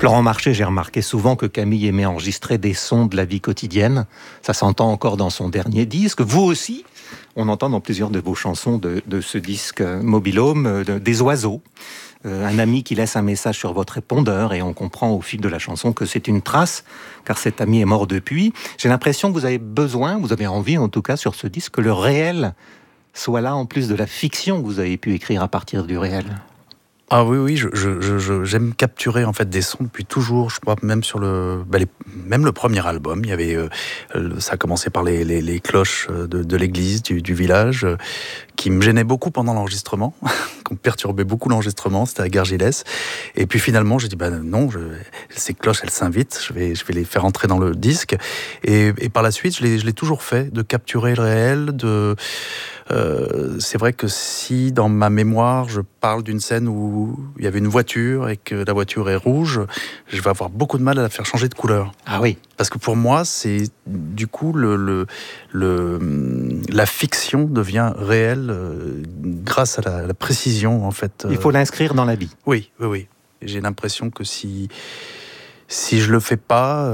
Florent Marché, j'ai remarqué souvent que Camille aimait enregistrer des sons de la vie quotidienne. Ça s'entend encore dans son dernier disque. Vous aussi, on entend dans plusieurs de vos chansons de ce disque Mobil-Home, des oiseaux. Un ami qui laisse un message sur votre répondeur et on comprend au fil de la chanson que c'est une trace, car cet ami est mort depuis. J'ai l'impression que vous avez besoin, vous avez envie en tout cas sur ce disque, que le réel soit là en plus de la fiction que vous avez pu écrire à partir du réel. Ah oui, j'aime capturer en fait des sons depuis toujours. Je crois même sur même le premier album, il y avait, ça a commencé par les cloches de l'église du village, qui me gênaient beaucoup pendant l'enregistrement, qui perturbaient beaucoup l'enregistrement. C'était à Gargilès. Et puis finalement, j'ai dit non, ces cloches, elles s'invitent. Je vais les faire entrer dans le disque. Et par la suite, je l'ai toujours fait, de capturer le réel, c'est vrai que si dans ma mémoire je parle d'une scène où il y avait une voiture et que la voiture est rouge, je vais avoir beaucoup de mal à la faire changer de couleur. Ah oui. Parce que pour moi, c'est du coup la fiction devient réelle grâce à la précision en fait. Il faut l'inscrire dans la vie. Oui. J'ai l'impression que si je le fais pas,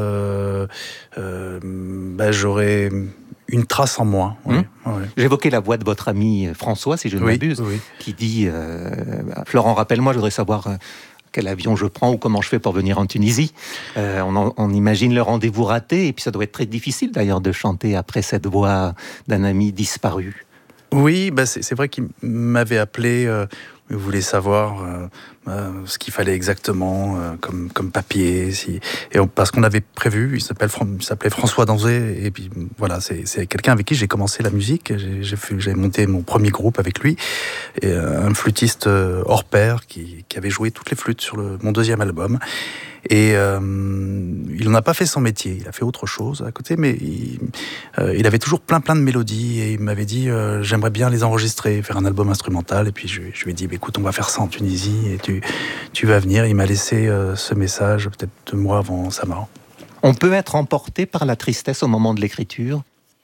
j'aurai une trace en moins. Oui. J'évoquais la voix de votre ami François, si je ne m'abuse, qui dit Florent, rappelle-moi, je voudrais savoir quel avion je prends ou comment je fais pour venir en Tunisie. On imagine le rendez-vous raté, et puis ça doit être très difficile d'ailleurs de chanter après cette voix d'un ami disparu. Oui, c'est vrai qu'il m'avait appelé, il voulait savoir ce qu'il fallait exactement comme papier, parce qu'on avait prévu, il s'appelait François Danzé, et puis voilà, c'est quelqu'un avec qui j'ai commencé la musique, j'ai monté mon premier groupe avec lui, et un flûtiste hors pair qui avait joué toutes les flûtes sur mon deuxième album. Et il n'en a pas fait son métier, il a fait autre chose à côté, mais il avait toujours plein de mélodies, et il m'avait dit j'aimerais bien les enregistrer, faire un album instrumental. Et puis je lui ai dit écoute, on va faire ça en Tunisie, et tu vas venir. Il m'a laissé ce message peut-être 2 mois avant sa mort. On peut être emporté par la tristesse au moment de l'écriture.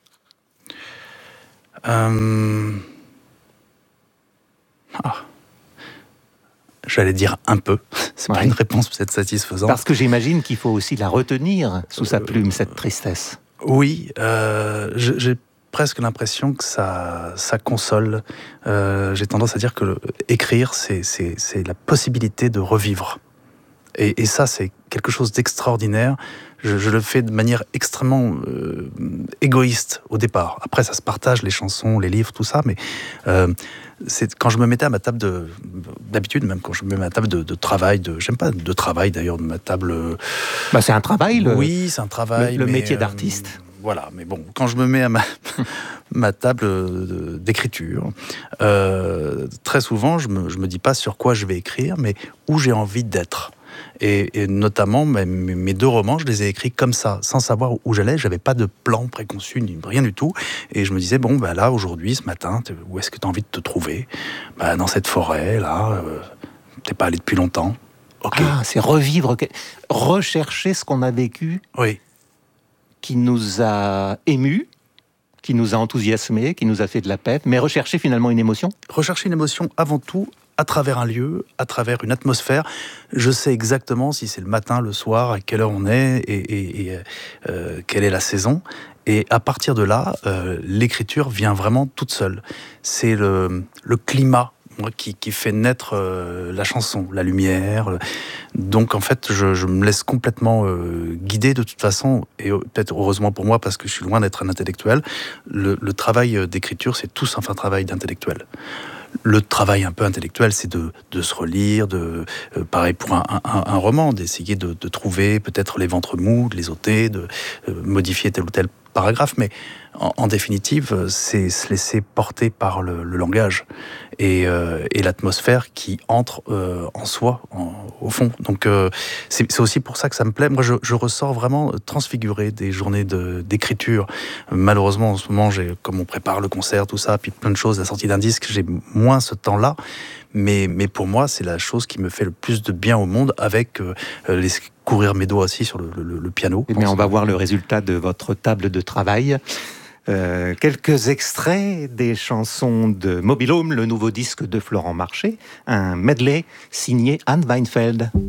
J'allais dire un peu. C'est pas une réponse peut-être satisfaisante. Parce que j'imagine qu'il faut aussi la retenir sous sa plume, cette tristesse. Oui, j'ai presque l'impression que ça console. J'ai tendance à dire que écrire, c'est la possibilité de revivre. Et ça, c'est quelque chose d'extraordinaire. Je le fais de manière extrêmement égoïste au départ. Après, ça se partage, les chansons, les livres, tout ça. Mais c'est quand je me mettais à ma table d'habitude, même quand je me mets à ma table de travail, j'aime pas de travail d'ailleurs, de ma table. C'est un travail. Oui, c'est un travail. Le métier d'artiste. Voilà, mais bon, quand je me mets à ma table d'écriture, très souvent, je me dis pas sur quoi je vais écrire, mais où j'ai envie d'être. Et notamment, mes 2 romans, je les ai écrits comme ça, sans savoir où j'allais. J'avais pas de plan préconçu, rien du tout. Et je me disais, là, aujourd'hui, ce matin, où est-ce que tu as envie de te trouver ? Dans cette forêt, là, t'es pas allé depuis longtemps. Okay. Ah, c'est revivre, rechercher ce qu'on a vécu, oui, qui nous a émus, qui nous a enthousiasmés, qui nous a fait de la peine, mais rechercher finalement une émotion ? Rechercher une émotion avant tout, à travers un lieu, à travers une atmosphère. Je sais exactement si c'est le matin, le soir, à quelle heure on est et quelle est la saison. Et à partir de là, l'écriture vient vraiment toute seule. C'est le climat qui fait naître la chanson, la lumière. Donc en fait, je me laisse complètement guider de toute façon, et peut-être heureusement pour moi, parce que je suis loin d'être un intellectuel. Le travail d'écriture, c'est tout sauf un travail d'intellectuel. Le travail un peu intellectuel, c'est de se relire, pareil pour un roman, d'essayer de trouver peut-être les ventres mous, de les ôter, de modifier tel ou tel paragraphe, mais en définitive, c'est se laisser porter par le langage et l'atmosphère qui entre en soi, au fond. Donc c'est aussi pour ça que ça me plaît. Moi, je ressors vraiment transfiguré des journées d'écriture. Malheureusement, en ce moment, comme on prépare le concert, tout ça, puis plein de choses, la sortie d'un disque, j'ai moins ce temps-là. Mais pour moi, c'est la chose qui me fait le plus de bien au monde, avec courir mes doigts aussi sur le piano. Eh bien, on va voir le résultat de votre table de travail. Quelques extraits des chansons de Mobil-Home, le nouveau disque de Florent Marché, un medley signé Anne Weinfeld.